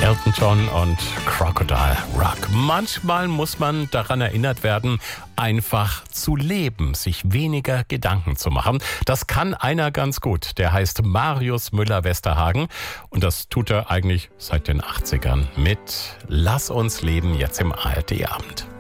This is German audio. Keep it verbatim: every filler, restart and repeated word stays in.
Elton John und Crocodile Rock. Manchmal muss man daran erinnert werden, einfach zu leben, sich weniger Gedanken zu machen. Das kann einer ganz gut. Der heißt Marius Müller-Westerhagen und das tut er eigentlich seit den achtzigern mit Lass uns leben jetzt im A R D-Abend.